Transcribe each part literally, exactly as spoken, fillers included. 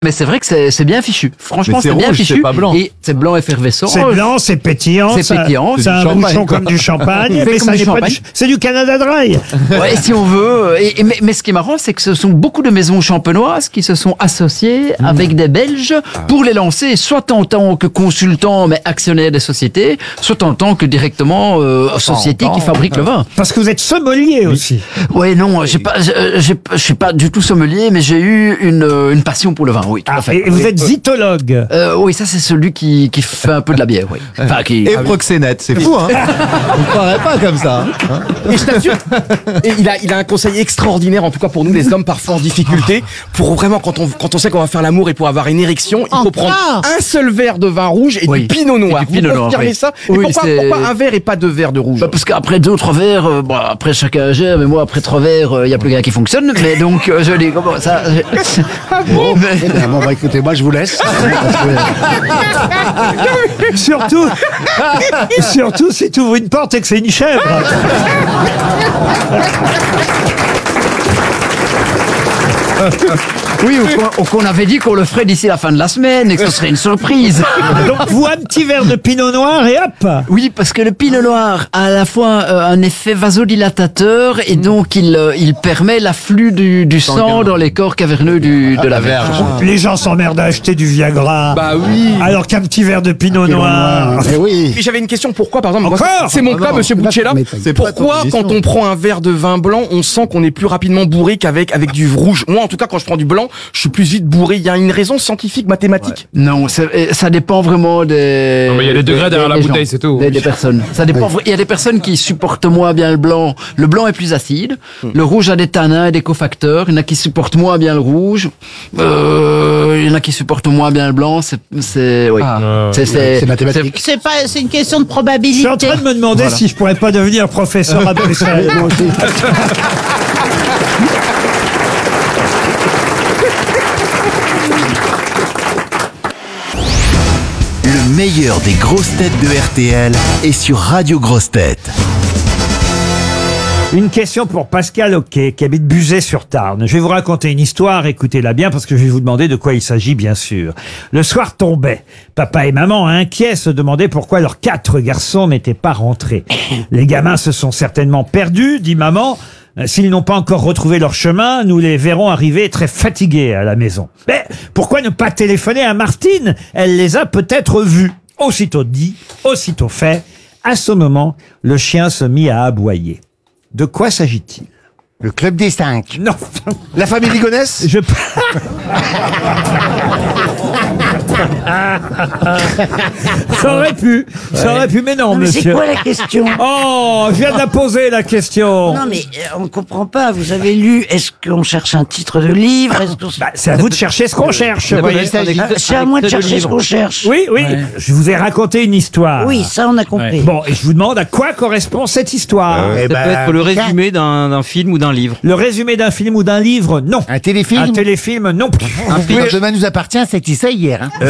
Mais c'est vrai que c'est, c'est bien fichu. Franchement, Mais c'est c'est bien rouge, fichu. c'est pas blanc. Et c'est blanc effervescent. C'est blanc, c'est pétillant. C'est ça- pétillant, C'est c'est un du champagne, bouchon quoi. comme du champagne. C'est mais comme ça du n'est pas champagne. du- C'est du Canada Dry. Ouais, si on veut. Et, et- mais, mais ce qui est marrant, c'est que ce sont beaucoup de maisons champenoises qui se sont associées Mmh. avec des Belges pour les lancer, soit en tant que consultants, mais actionnaires des sociétés, soit en tant que directement euh, société qui fabrique le vin. Parce que vous êtes sommelier aussi. Ouais, non, j'ai pas, j'ai, j'ai- je suis pas du tout sommelier, mais j'ai eu une, une passion pour le vin. Oui, tout à Ah, fait. et vous êtes zytologue. Euh, oui, ça c'est celui qui, qui fait un peu de la bière, oui. Enfin, qui... Et proxénète, c'est fou, hein. On croirait pas comme ça. hein. Et je t'assure, et il a, il a un conseil extraordinaire, en tout cas pour nous, les hommes parfois en difficulté, pour vraiment, quand on, quand on sait qu'on va faire l'amour et pour avoir une érection, il faut prendre un seul verre de vin rouge et Oui. du pinot noir. Et du pinot Vous noir, confirmez oui. ça? Et Oui, pourquoi, c'est- pourquoi un verre et pas deux verres de rouge? Bah, parce qu'après deux trois verres, euh, bon, après chacun gère, mais moi après trois verres, il y a plus rien qui fonctionne. Mais donc euh, je dis comment ça. je- Bon, Mais- eh ben, bon, bah, écoutez, moi je vous laisse. Surtout, surtout si tu ouvres une porte et que c'est une chèvre. Oui, ou qu'on, ou qu'on avait dit qu'on le ferait d'ici la fin de la semaine et que ce serait une surprise. Donc vous, un petit verre de pinot noir et hop. Oui, parce que le pinot noir a à la fois euh, un effet vasodilatateur et donc il, euh, il permet l'afflux du, du sang dans les corps caverneux du, de la verge. Les gens s'emmerdent à acheter du Viagra. Bah oui. Alors qu'un petit verre de pinot noir. Eh oui. Et j'avais une question, pourquoi, par exemple, moi, Encore c'est mon Ah cas, non, monsieur c'est pas- Bouchella, mais t'as- c'est pas pourquoi ton émission. quand on prend un verre de vin blanc, on sent qu'on est plus rapidement bourré qu'avec avec du rouge? Moi, en tout cas, quand je prends du blanc, je suis plus vite bourré. Il y a une raison scientifique, mathématique? Non, c'est- et ça dépend vraiment des. Non, mais il y a les degrés des- derrière la des bouteille, gens, c'est tout. Des, des personnes. Ça dépend. vra- Il y a des personnes qui supportent moins bien le blanc. Le blanc est plus acide. Le rouge a des tanins et des cofacteurs. Il y en a qui supportent moins bien le rouge. Euh, il y en a qui supportent moins bien le blanc. C'est, c'est, oui. c'est, c'est, C'est mathématique. C'est pas, c'est une question de Je probabilité. suis en train de me demander si je pourrais pas devenir professeur à Bruxelles. Moi aussi. Le meilleur des grosses têtes de R T L est sur Radio Grosses Têtes. Une question pour Pascal Oquet, qui habite Buzet-sur-Tarn. Je vais vous raconter une histoire, écoutez-la bien, parce que je vais vous demander de quoi il s'agit, bien sûr. Le soir tombait. Papa et maman, inquiets, se demandaient pourquoi leurs quatre garçons n'étaient pas rentrés. Les gamins se sont certainement perdus, dit maman. Euh, S'ils n'ont pas encore retrouvé leur chemin, nous les verrons arriver très fatigués à la maison. Mais pourquoi ne pas téléphoner à Martine? Elle les a peut-être vus. Aussitôt dit, aussitôt fait. À ce moment, le chien se mit à aboyer. De quoi s'agit-il? Le club des cinq. Non, La famille Ligonès. je... ça aurait pu, ça aurait pu, mais non, Non, mais c'est monsieur. quoi la question? Oh, je viens de la poser, la question. Non, mais euh, on comprend pas. Vous avez lu, est-ce qu'on cherche un titre de livre? Est-ce qu'on... Bah, c'est à vous de chercher ce qu'on cherche. vous voyez. Ah, c'est à moi de chercher ce qu'on cherche. Oui, oui, je vous ai raconté une histoire. Oui, ça, on a compris. Bon, et je vous demande à quoi correspond cette histoire. Eh Ça ben, peut être le résumé d'un d'un film ou d'un livre. Le résumé d'un film ou d'un livre? Non. Un téléfilm. Un téléfilm? Non plus. Vous pouvez- Demain nous appartient, c'est qui ça hier. Hein.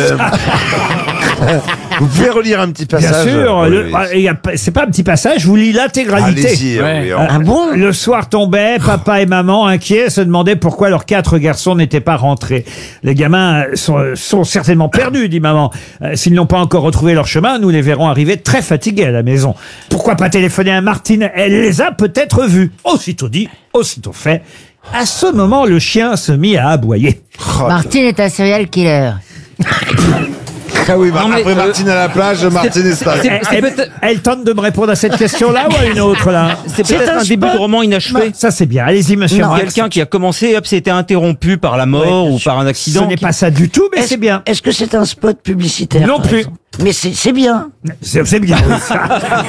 Vous pouvez relire un petit Bien passage. sûr, Oui, le- oui. ah, il y a pas- c'est pas un petit passage, je vous lis l'intégralité. Allez-y. oui, on- Ah bon? Le soir tombait, papa et maman, inquiets, se demandaient pourquoi leurs quatre garçons n'étaient pas rentrés. Les gamins euh, sont, sont certainement perdus, dit maman. Euh, S'ils n'ont pas encore retrouvé leur chemin, nous les verrons arriver très fatigués à la maison. Pourquoi pas téléphoner à Martine? Elle les a peut-être vus. Aussitôt dit, aussitôt fait. À ce moment, le chien se mit à aboyer. Martine est un serial killer. Ah oui, bah, Non, mais, après euh, Martine à la plage, Martine est c'est- Elle, c'est elle- peut-être- elle tente de me répondre à cette question-là ou à une autre, là? C'est peut-être un un début spot. de roman inachevé. Ça, c'est bien. Allez-y, monsieur. Marx. Quelqu'un qui a commencé, hop, c'était interrompu par la mort ou par un Ce accident. n'est pas ça du tout, mais Est-ce- c'est bien. Est-ce que c'est un spot publicitaire? Non par plus. exemple Mais c'est c'est bien. C'est c'est bien. oui, ça.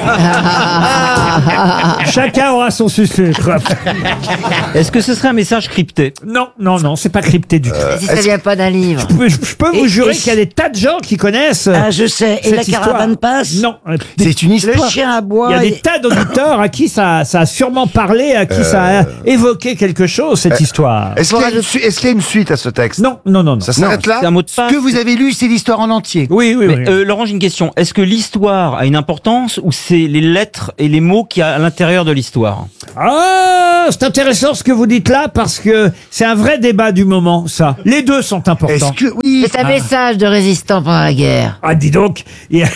Chacun aura son sucre. Est-ce que ce serait un message crypté? Non, non, non, c'est pas crypté du tout. Si ça vient pas d'un livre. Je peux, je peux vous Et- jurer et qu'il y a des tas de gens qui connaissent. Ah, je sais. Et cette la caravane histoire. passe? Non. euh, C'est une Le histoire. chien aboie. Il y a des et- tas d'auditeurs à qui ça, ça a sûrement parlé, à qui ça a évoqué quelque chose, cette histoire. Est-ce qu'il y, a une su- est-ce qu'il y a une suite à ce texte? Non, non, non, non. Ça s'arrête là? C'est un mot de Ce passe. que vous avez lu, c'est l'histoire en entier. Oui, oui, Mais, oui. euh, Laurent, Laurent, j'ai une question. Est-ce que l'histoire a une importance ou c'est les lettres et les mots qu'il y a à l'intérieur de l'histoire? Ah, c'est intéressant ce que vous dites là parce que c'est un vrai débat du moment, ça. Les deux sont importants. Est-ce que oui C'est un message de résistant pendant la guerre. Ah, dis donc. il y a-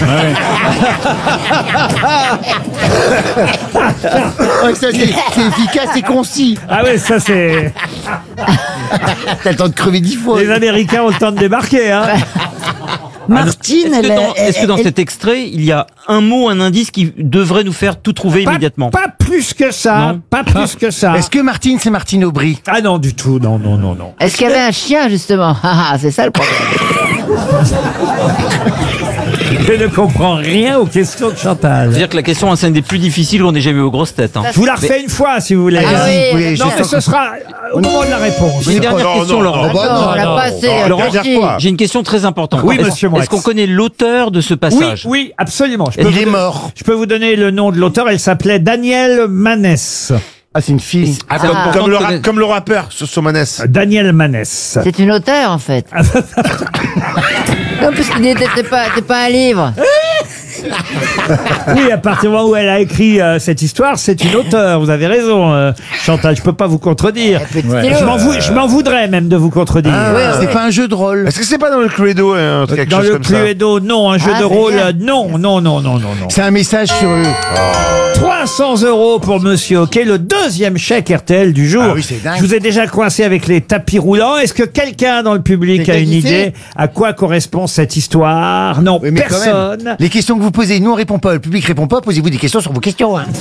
Ouais, ça, c'est c'est efficace et concis. Ah ouais, ça c'est... T'as le temps de crever dix fois. Les Américains ont le temps de débarquer, hein. Martine, Est-ce que elle, dans, elle- est-ce que dans elle- cet extrait, il y a un mot, un indice qui devrait nous faire tout trouver Pas, immédiatement? pas plus que ça, Non. pas plus que ça. Est-ce que Martine, c'est Martine Aubry? Ah non, du tout, non, non, non, non. Est-ce qu'il y avait un chien, justement? Ah, ah, c'est ça le problème. Je ne comprends rien aux questions de Chantal. C'est-à-dire que la question, c'est une des plus difficiles qu'on ait jamais eu aux grosses têtes. Hein. Je vous la refais une fois, si vous voulez. Ah oui, oui, non, j'ai mais senti- ce sera euh, au moment de la réponse. J'ai une dernière non, question, non, Laurent. non, bah Non, on l'a pas assez Laurent, réfléchi. dernière fois. J'ai une question très importante. Oui, Est-ce- monsieur Moix. Est-ce qu'on connaît l'auteur de ce Oui, passage? oui, absolument. Je peux Il vous est don- mort. Je peux vous donner le nom de l'auteur. Elle s'appelait Danielle Manès. Ah, c'est une fille. Ah, C'est comme, important comme de le ra- connaître. comme le rappeur, ce Somanès. Danielle Manès. C'est une auteure, en fait. Non, parce qu'il n'était c'est pas, c'est pas un livre. Oui, à partir du moment où elle a écrit euh, cette histoire, c'est une auteure. Vous avez raison, euh, Chantal. Je peux pas vous contredire. Petit Je stylo. m'en vou- je m'en voudrais même de vous contredire. Ah, ouais, c'est ouais. pas un jeu de rôle. Est-ce que c'est pas dans le Cluedo, hein, quelque Dans chose le comme ça? Cluedo, non. Un jeu Ah, de c'est rôle, bien. euh, non, non, non, non, non, non. C'est un message sur le. trois cents euros pour Monsieur Hockey, le deuxième chèque R T L du jour. Ah oui, c'est dingue. Je vous ai déjà coincé avec les tapis roulants. Est-ce que quelqu'un dans le public C'est a une quel lycée idée à quoi correspond cette histoire? Non, Oui, mais quand personne. même, les questions que vous posez, nous on répond pas, le public répond pas, posez-vous des questions sur vos questions. Hein.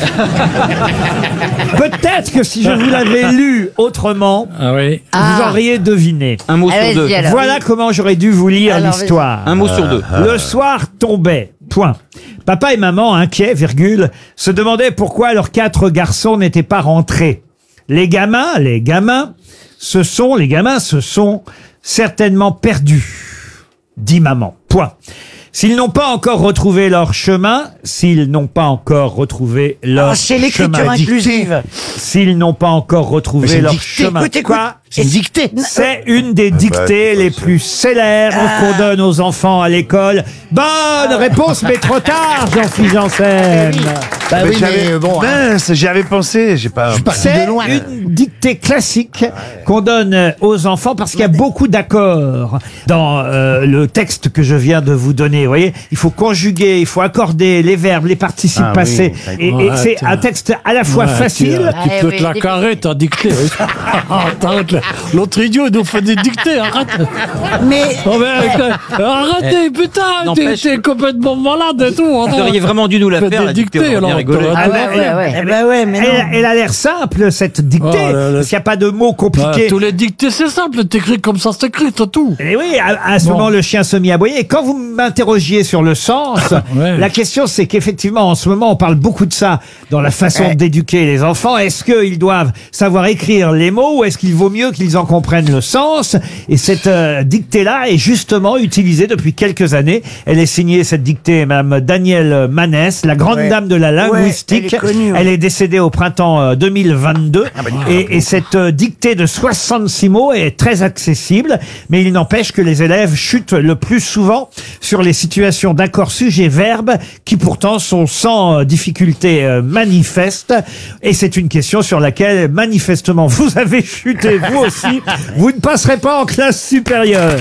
Peut-être que si je vous l'avais lu autrement, Ah oui. vous Ah. auriez deviné. Un mot sur Allez-y, deux. alors. Voilà comment j'aurais dû vous lire Alors, vas-y. l'histoire. Un mot sur deux. Le soir tombait. Point. Papa et maman, inquiets, virgule, se demandaient pourquoi leurs quatre garçons n'étaient pas rentrés. Les gamins, les gamins, ce sont, les gamins se sont certainement perdus, dit maman. Point. S'ils n'ont pas encore retrouvé leur chemin, s'ils n'ont pas encore retrouvé leur Ah, c'est l'écriture chemin, inclusive. s'ils n'ont pas encore Mais retrouvé c'est une leur dictée. chemin, Écoute, écoute. quoi? C'est une dictée. C'est une des dictées les plus célèbres qu'on donne aux enfants à l'école. Bonne réponse, mais trop tard, Jean-Philippe Janssen. Bah Mais oui, j'avais- mais bon, hein, Mince, j'y avais pensé, j'ai pas. je suis parti C'est de loin. une dictée classique qu'on donne aux enfants parce qu'il y a beaucoup d'accords dans euh, le texte que je viens de vous donner. Vous voyez, il faut conjuguer, il faut accorder les verbes, les participes Ah oui, passés. ça et et Ouais, c'est tiens. un texte à la fois facile. Ah, Tu peux oui, te la des- carrer, ta dictée. Attends, l'autre idiot, il nous fait des dictées, arrête. Mais Oh, mais, euh, arrêtez, putain, t'es n'empêche- t'es complètement malade et tout. Vous auriez vraiment dû nous la Faites faire, des la dictée, dictées, on va bien alors, rigoler. t'aurais- ah ouais, ouais, ouais. Eh ben ouais, mais Elle, non. elle a l'air simple, cette dictée, Oh là là. parce qu'il n'y a pas de mots Bah, compliqués. tous les dictées, c'est simple, t'écris comme ça, c'est écrit, c'est tout. Et oui, à, à ce Bon. moment, le chien se mit à aboyer. Et quand vous m'interrogiez sur le sens, Ouais. la question, c'est qu'effectivement, en ce moment, on parle beaucoup de ça dans la façon Ouais. d'éduquer les enfants. Est-ce qu'ils doivent savoir écrire les mots ou est-ce qu'il vaut mieux qu'ils en comprennent le sens? Et cette euh, dictée-là est justement utilisée depuis quelques années. Elle est signée, cette dictée, Madame Danielle Manès, la grande Ouais. dame de la linguistique. elle est connue, ouais. Elle est décédée au printemps euh, deux mille vingt-deux. et, et cette euh, dictée de soixante-six mots est très accessible, mais il n'empêche que les élèves chutent le plus souvent sur les situations d'accord sujet-verbe qui pourtant sont sans euh, difficulté euh, manifeste. Et c'est une question sur laquelle manifestement vous avez chuté vous aussi. Vous ne passerez pas en classe supérieure.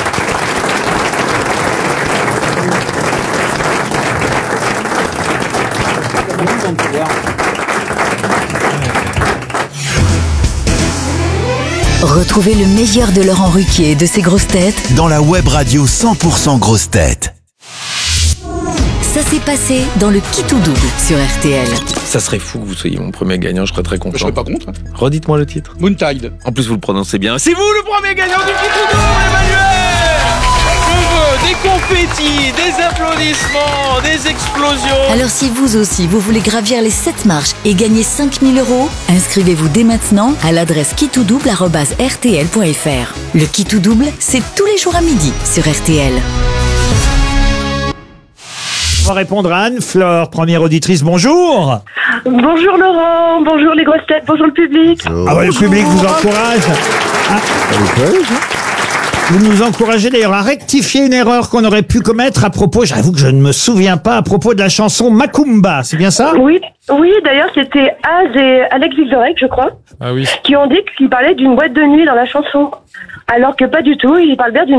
Retrouvez le meilleur de Laurent Ruquier et de ses grosses têtes Dans la web radio cent pour cent grosses têtes. Ça s'est passé dans le Qui tout double sur R T L. Ça serait fou que vous soyez mon premier gagnant, je serais très content. Je serais pas contre. hein. Redites-moi le titre. Moontide. En plus, vous le prononcez bien. C'est vous le premier gagnant du Qui tout double, Je veux des confettis, des applaudissements, des explosions. Alors si vous aussi, vous voulez gravir les sept marches et gagner cinq mille euros, inscrivez-vous dès maintenant à l'adresse qui tout double arobase r t l point f r. Le Qui tout double, c'est tous les jours à midi sur R T L. On va répondre à Anne-Flore, première auditrice. Bonjour. Bonjour Laurent, bonjour les grosses têtes, bonjour le public. Ah ouais, le public vous encourage. Ah. Vous nous encouragez d'ailleurs à rectifier une erreur qu'on aurait pu commettre à propos, j'avoue que je ne me souviens pas, à propos de la chanson Macumba, c'est bien ça? Oui, oui. D'ailleurs, c'était Az et Alex Vizorek, je crois, Ah oui. qui ont dit qu'ils parlaient d'une boîte de nuit dans la chanson, alors que pas du tout. Ils parlent bien d'une